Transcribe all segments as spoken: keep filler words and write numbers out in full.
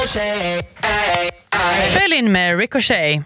Fäll in med Ricochet.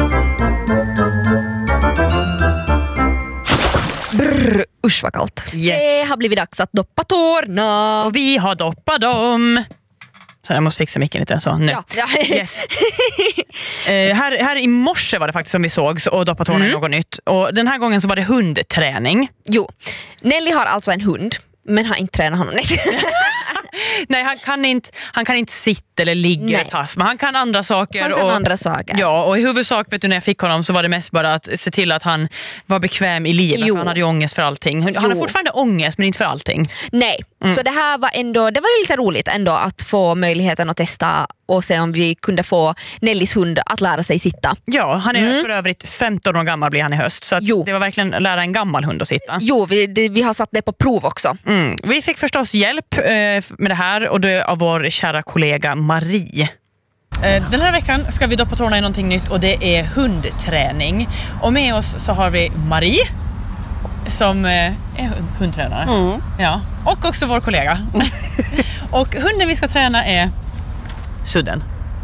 Brr, usch vad kallt. Yes. Det har blivit dags att doppa tårna. Och vi har doppat dem. Så jag måste fixa micken lite så. Nu. Ja, ja. Yes. eh, här, här i morse var det faktiskt som vi sågs och doppa tårna mm. i något nytt. Och den här gången så var det hundträning. Jo, Nelly har alltså en hund, men har inte tränat honom. Nej, han kan inte, han kan inte sitta eller ligga Nej. eller tass, men han kan andra saker. Han kan och, andra saker. Ja, och i huvudsak vet du, när jag fick honom så var det mest bara att se till att han var bekväm i livet. För han hade ju ångest för allting. Han jo. har fortfarande ångest, men inte för allting. Nej, mm. så det här var ändå, det var lite roligt ändå att få möjligheten att testa och se om vi kunde få Nellys hund att lära sig sitta. Ja, han är mm. för övrigt femton år gammal blir han i höst. Så att det var verkligen att lära en gammal hund att sitta. Jo, vi, det, vi har satt det på prov också. Mm. Vi fick förstås hjälp eh, med det här och det av vår kära kollega Marie. Eh, den här veckan ska vi doppa tårna i någonting nytt och det är hundträning. Och med oss så har vi Marie som eh, är hundtränare. Mm. Ja. Och också vår kollega. Och hunden vi ska träna är Sudden.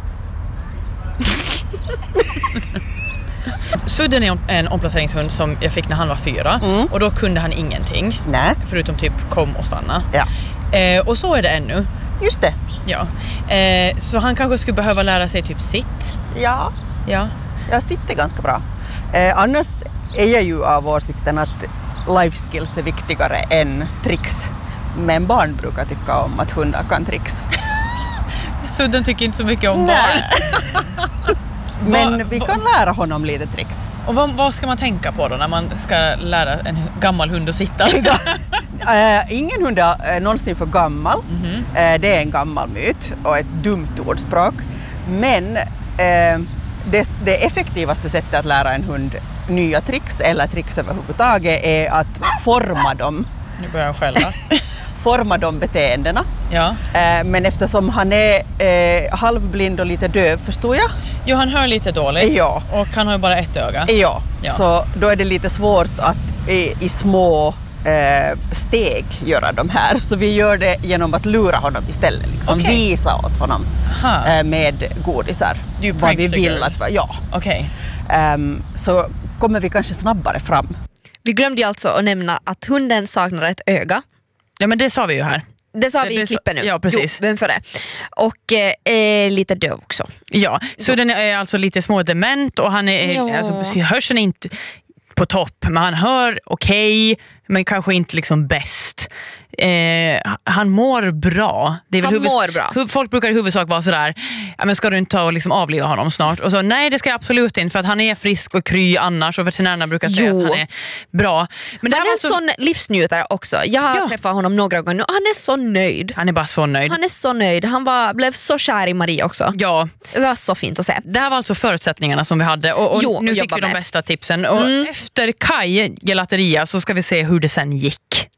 Sudden är en omplaceringshund som jag fick när han var fyra. Mm. Och då kunde han ingenting. Nej. Förutom typ kom och stanna. Ja. Eh, och så är det ännu. Just det. Ja. Eh, så han kanske skulle behöva lära sig typ sitt. Ja. Ja. Jag sitter ganska bra. Eh, annars är jag ju av åsikten att life skills är viktigare än tricks. Men barn brukar tycka om att hundar kan tricks. Sudden tycker inte så mycket om barn. Men va, vi kan va, lära honom lite tricks. Och vad, vad ska man tänka på då när man ska lära en gammal hund att sitta? äh, ingen hund är någonsin för gammal. Mm-hmm. äh, Det är en gammal myt och ett dumt ordspråk. Men äh, det, det effektivaste sättet att lära en hund nya tricks eller tricks överhuvudtaget är att forma dem. Nu börjar jag skälla. Forma de beteendena. Ja. Eh, men eftersom han är eh, halvblind och lite döv, förstår jag? Jo, han hör lite dåligt. Ja. Och han har ju bara ett öga. Ja, ja. Så då är det lite svårt att i, i små eh, steg göra de här. Så vi gör det genom att lura honom istället. Liksom. Okay. Visa åt honom eh, med godisar. Du vad vi vill att, ja. Okay. Um, så kommer vi kanske snabbare fram. Vi glömde ju alltså att nämna att hunden saknar ett öga. Ja, men det sa vi ju här. Det sa det, vi det i klippen nu. Ja, precis. Jo, vem för det. Och eh, lite döv också. Ja, så ja. Den är alltså lite smådement och han är, ja. alltså, hörseln är inte på topp, men han hör okej, okay, men kanske inte liksom bäst. Eh, han mår bra. Det är väl han huvud- mår bra. Folk brukar i huvudsak vara sådär, ja, men ska du inte ta och liksom avliva honom snart? Och så, nej, det ska jag absolut inte, för att han är frisk och kry annars, och veterinärerna brukar säga jo. att han är bra. Men han det är en så... sån livsnjutare också. Jag har ja. träffat honom några gånger nu. Han är så nöjd. Han är bara så nöjd. Han är så nöjd. Han var, blev så kär i Marie också. Ja. Det var så fint att se. Det här var alltså förutsättningarna som vi hade. Och, och jo, nu fick vi de med. bästa tipsen. Och mm. efter Kaj Gelateria så ska vi se hur det sen gick.